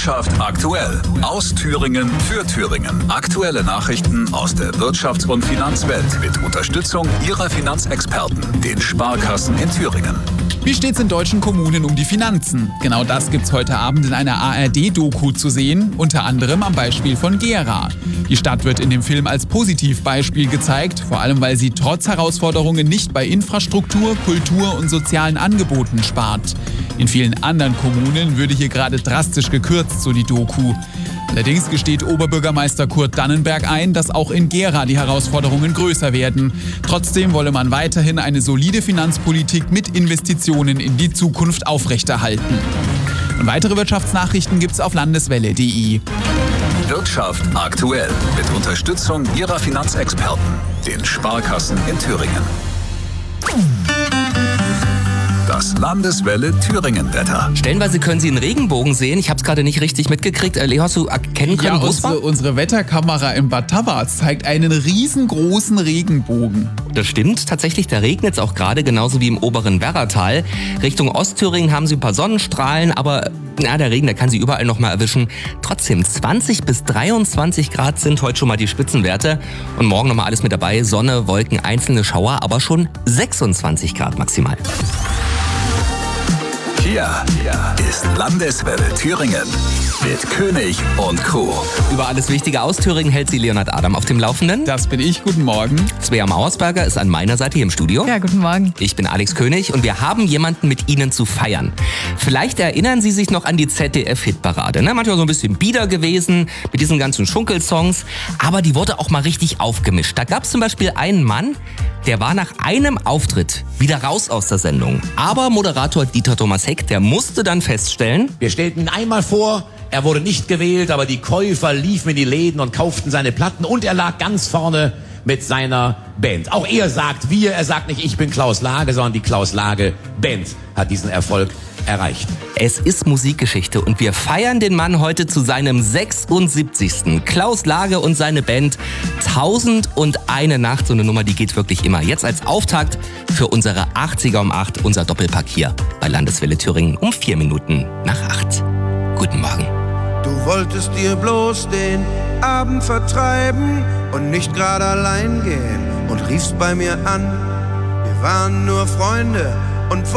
Wirtschaft aktuell. Aus Thüringen für Thüringen. Aktuelle Nachrichten aus der Wirtschafts- und Finanzwelt mit Unterstützung Ihrer Finanzexperten, den Sparkassen in Thüringen. Wie steht's in deutschen Kommunen um die Finanzen? Genau das gibt's heute Abend in einer ARD-Doku zu sehen, unter anderem am Beispiel von Gera. Die Stadt wird in dem Film als Positivbeispiel gezeigt, vor allem weil sie trotz Herausforderungen nicht bei Infrastruktur, Kultur und sozialen Angeboten spart. In vielen anderen Kommunen würde hier gerade drastisch gekürzt, so die Doku. Allerdings gesteht Oberbürgermeister Kurt Dannenberg ein, dass auch in Gera die Herausforderungen größer werden. Trotzdem wolle man weiterhin eine solide Finanzpolitik mit Investitionen in die Zukunft aufrechterhalten. Und weitere Wirtschaftsnachrichten gibt's auf landeswelle.de. Wirtschaft aktuell mit Unterstützung Ihrer Finanzexperten, den Sparkassen in Thüringen. Das Landeswelle-Thüringen-Wetter. Stellenweise können Sie einen Regenbogen sehen. Ich habe es gerade nicht richtig mitgekriegt. Leo, hast du erkennen können, wo es war? Unsere Wetterkamera in Bad Tabbas zeigt einen riesengroßen Regenbogen. Das stimmt. Tatsächlich, da regnet es auch gerade, genauso wie im oberen Werratal. Richtung Ostthüringen haben Sie ein paar Sonnenstrahlen, aber der Regen, der kann Sie überall noch mal erwischen. Trotzdem, 20 bis 23 Grad sind heute schon mal die Spitzenwerte. Und morgen noch mal alles mit dabei. Sonne, Wolken, einzelne Schauer, aber schon 26 Grad maximal. Hier ist Landeswelle Thüringen mit König und Co. Über alles Wichtige aus Thüringen hält Sie Leonhard Adam auf dem Laufenden. Das bin ich, guten Morgen. Svea Mauersberger ist an meiner Seite hier im Studio. Ja, guten Morgen. Ich bin Alex König und wir haben jemanden mit Ihnen zu feiern. Vielleicht erinnern Sie sich noch an die ZDF-Hitparade. Manchmal so ein bisschen bieder gewesen mit diesen ganzen Schunkelsongs, aber die wurde auch mal richtig aufgemischt. Da gab es zum Beispiel einen Mann, der war nach einem Auftritt wieder raus aus der Sendung. Aber Moderator Dieter Thomas Heck, der musste dann feststellen: Wir stellten ihn einmal vor, er wurde nicht gewählt, aber die Käufer liefen in die Läden und kauften seine Platten und er lag ganz vorne mit seiner Band. Auch er sagt er sagt nicht, ich bin Klaus Lage, sondern die Klaus Lage Band hat diesen Erfolg erreicht. Es ist Musikgeschichte und wir feiern den Mann heute zu seinem 76. Klaus Lage und seine Band 1001 Nacht. So eine Nummer, die geht wirklich immer. Jetzt als Auftakt für unsere 80er um 8, unser Doppelpack hier bei Landeswelle Thüringen um 4 Minuten nach 8. Guten Morgen. Du wolltest dir bloß den Abend vertreiben und nicht gerade allein gehen und riefst bei mir an. Wir waren nur Freunde und